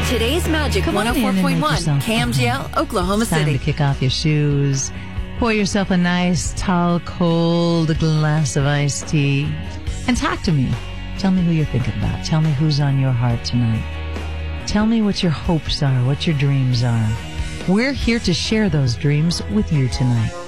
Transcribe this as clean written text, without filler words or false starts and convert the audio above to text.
Today's Magic Come on in and make 104.1, yourself KMGL, Oklahoma Time City. to kick off your shoes. Pour yourself a nice, tall, cold glass of iced tea. And talk to me. Tell me who you're thinking about. Tell me who's on your heart tonight. Tell me what your hopes are, what your dreams are. We're here to share those dreams with you tonight.